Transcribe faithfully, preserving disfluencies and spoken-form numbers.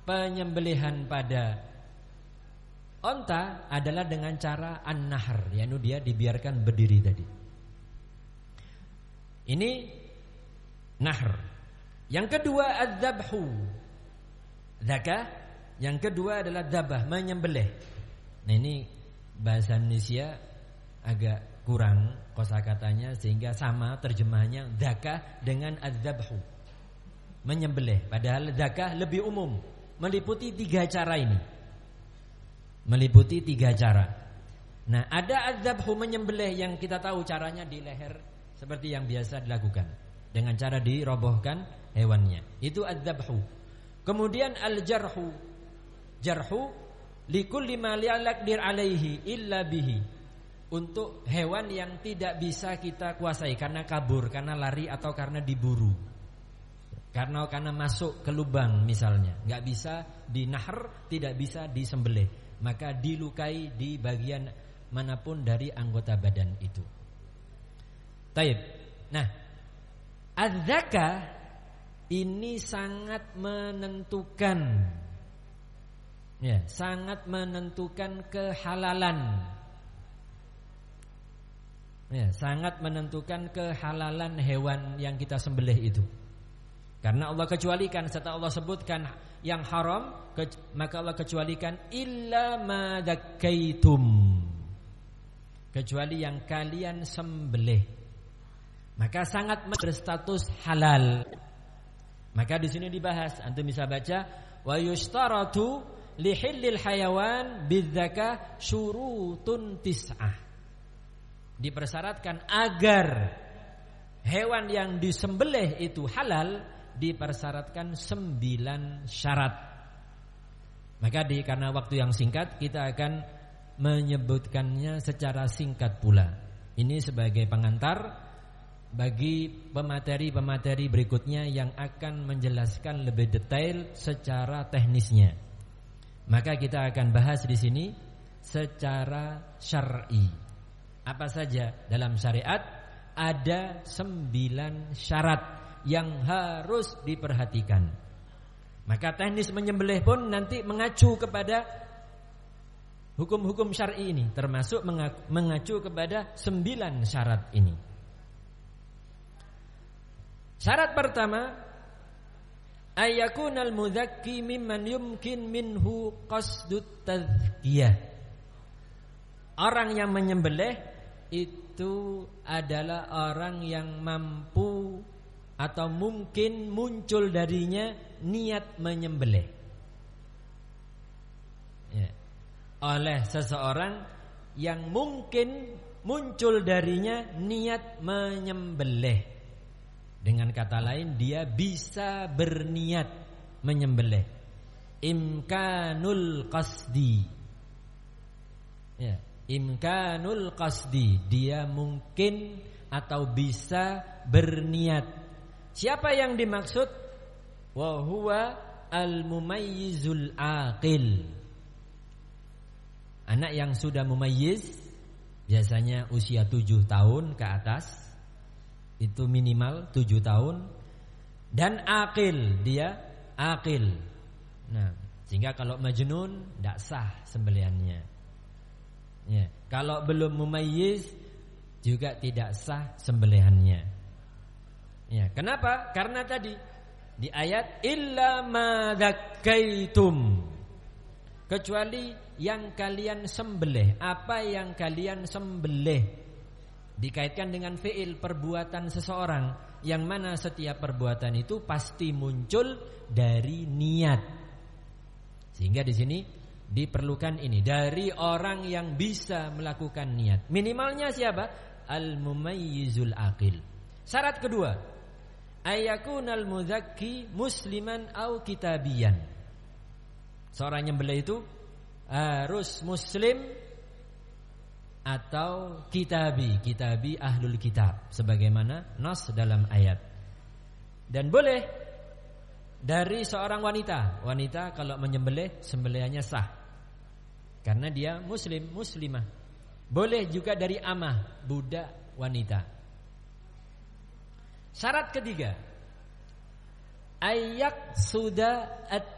penyembelihan pada onta adalah dengan cara an-nahr, yaitu dia dibiarkan berdiri tadi. Ini nahr. Yang kedua adzabhu. Zakah. Yang kedua adalah dzabah, menyembelih. Nah, ini bahasa Indonesia agak kurang kosakatanya sehingga sama terjemahannya zakah dengan adzabhu. Menyembelih. Padahal zakah lebih umum, meliputi tiga cara ini. Meliputi tiga cara. Nah, ada adzabhu, menyembelih, yang kita tahu caranya di leher seperti yang biasa dilakukan dengan cara dirobohkan hewannya. Itu adzabhu. Kemudian al-jarhu. Jarhu likulli ma la yaqdir alaihi illa bihi. Untuk hewan yang tidak bisa kita kuasai karena kabur, karena lari atau karena diburu. Karena karena masuk ke lubang misalnya, enggak bisa dinahr, tidak bisa disembelih, maka dilukai di bagian manapun dari anggota badan itu. Taib. Nah, az-zakah ini sangat menentukan, ya, sangat menentukan kehalalan, ya, sangat menentukan kehalalan hewan yang kita sembelih itu. Karena Allah kecualikan, setelah Allah sebutkan yang haram, maka Allah kecualikan illa ma dzakaitum, kecuali yang kalian sembelih, maka sangat berstatus halal. Maka di sini dibahas, antum bisa baca wa yushtaratu lihillil hayawan bidzakah syurutun tis'ah. Dipersyaratkan agar hewan yang disembelih itu halal, dipersyaratkan sembilan syarat. Maka di karena waktu yang singkat, kita akan menyebutkannya secara singkat pula. Ini sebagai pengantar bagi pemateri-pemateri berikutnya yang akan menjelaskan lebih detail secara teknisnya. Maka kita akan bahas di sini secara syar'i. Apa saja dalam syariat ada sembilan syarat yang harus diperhatikan. Maka teknis menyembelih pun nanti mengacu kepada hukum-hukum syar'i ini, termasuk mengacu kepada sembilan syarat ini. Syarat pertama, ayakunal mudzakki mimman yumkin minhu qasdut tazkiyah. Orang yang menyembelih itu adalah orang yang mampu atau mungkin muncul darinya niat menyembelih, ya, oleh seseorang yang mungkin muncul darinya niat menyembelih. Dengan kata lain, dia bisa berniat menyembelih. Imkanul qasdi, ya, imkanul qasdi, dia mungkin atau bisa berniat. Siapa yang dimaksud? Wa huwa al-mumayyizul aqil. Anak yang sudah mumayyiz, biasanya usia tujuh tahun ke atas, itu minimal tujuh tahun, dan aqil, dia aqil. Nah, sehingga kalau majnun tidak sah sembelihannya, ya. Kalau belum mumayyiz juga tidak sah sembelihannya, ya. Kenapa? Karena tadi di ayat illa ma dzakaitum, kecuali yang kalian sembelih. Apa yang kalian sembelih dikaitkan dengan fi'il, perbuatan seseorang, yang mana setiap perbuatan itu pasti muncul dari niat. Sehingga di sini diperlukan ini dari orang yang bisa melakukan niat. Minimalnya siapa? Al-mumayyizul aqil. Syarat kedua, ayakunal mudzakki musliman au kitabiyan. Seorang yang nyembelih itu harus muslim atau kitabi, kitabi ahlul kitab, sebagaimana nas dalam ayat. Dan boleh dari seorang wanita. Wanita kalau menyembelih, sembelihannya sah karena dia muslim, muslimah. Boleh juga dari amah, budak wanita. Syarat ketiga, ayyak sudah